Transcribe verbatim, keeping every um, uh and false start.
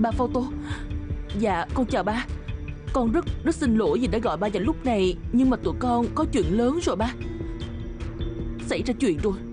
Ba Photo. Dạ con chào ba. Con rất rất xin lỗi vì đã gọi ba vào lúc này, nhưng mà tụi con có chuyện lớn rồi ba. Xảy ra chuyện rồi.